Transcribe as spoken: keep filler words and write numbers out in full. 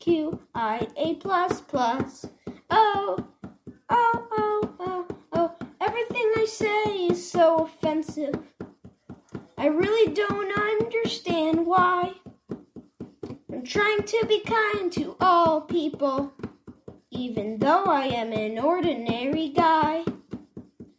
Q I A plus plus. Oh, oh, oh, oh, oh. Everything I say is so offensive. I really don't understand why. I'm trying to be kind to all people, even though I am an ordinary guy.